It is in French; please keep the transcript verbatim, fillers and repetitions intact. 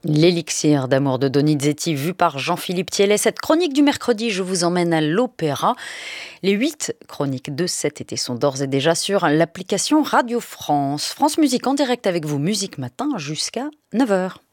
L'élixir d'amour de Donizetti vu par Jean-Philippe Thiellet. Cette chronique du mercredi, je vous emmène à l'opéra. Les huit chroniques de cet été sont d'ores et déjà sur l'application Radio France. France Musique en direct avec vous, Musique Matin, jusqu'à neuf heures.